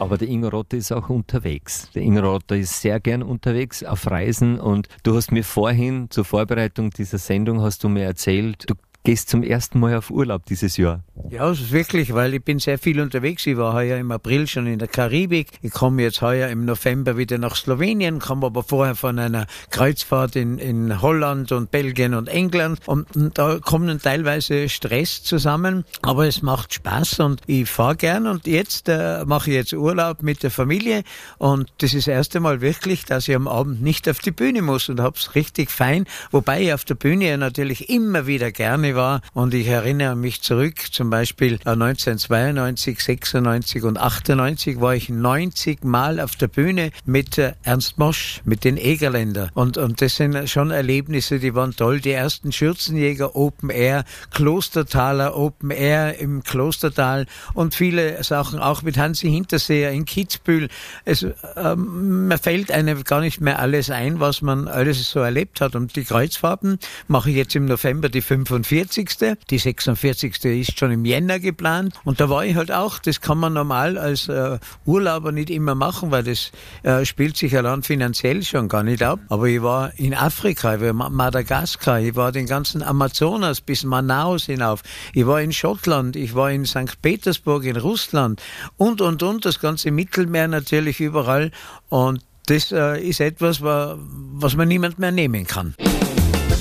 Aber der Ingo Rotter ist auch unterwegs. Der Ingo Rotter ist sehr gern unterwegs auf Reisen und du hast mir vorhin zur Vorbereitung dieser Sendung hast du mir erzählt, du gehst zum ersten Mal auf Urlaub dieses Jahr. Ja, das ist wirklich, weil ich bin sehr viel unterwegs. Ich war heuer im April schon in der Karibik. Ich komme jetzt heuer im November wieder nach Slowenien, komme aber vorher von einer Kreuzfahrt in Holland und Belgien und England. Und da kommen teilweise Stress zusammen, aber es macht Spaß und ich fahre gern. Und jetzt mache ich jetzt Urlaub mit der Familie und das ist das erste Mal wirklich, dass ich am Abend nicht auf die Bühne muss und hab's richtig fein. Wobei ich auf der Bühne ja natürlich immer wieder gerne war und ich erinnere mich zurück, zum Beispiel 1992, 96 und 98 war ich 90 Mal auf der Bühne mit Ernst Mosch, mit den Egerländer und das sind schon Erlebnisse, die waren toll. Die ersten Schürzenjäger Open Air, Klostertaler Open Air im Klostertal und viele Sachen auch mit Hansi Hinterseher in Kitzbühel. Mir fällt einem gar nicht mehr alles ein, was man alles so erlebt hat und die Kreuzfahrten mache ich jetzt im November die 45. Die 46. ist schon im Jänner geplant und da war ich halt auch, das kann man normal als Urlauber nicht immer machen, weil das spielt sich allein finanziell schon gar nicht ab. Aber ich war in Afrika, ich war in Madagaskar, ich war den ganzen Amazonas bis Manaus hinauf, ich war in Schottland, ich war in St. Petersburg in Russland und, das ganze Mittelmeer natürlich überall und das ist etwas, was man niemand mehr nehmen kann.